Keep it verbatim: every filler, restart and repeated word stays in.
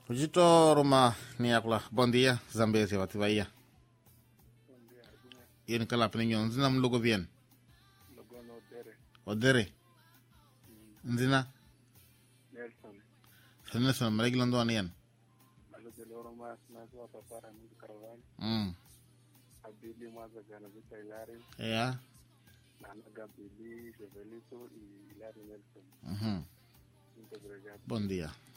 Ujito Roma Niakla, bom dia, Zambezi Wativaia. Yen kala peninyo, nzina mlogo bien. Logo no dere. Odere. Nzina? Nelson. Nelson, malagi londo aniyan. Malo de loro mas na zo papara mu karavan. Mm. Abili maza gana vita ilari. Yeah. Nana gabili, de velito y ilari Nelson. Mhm. Muito obrigado. Bom dia.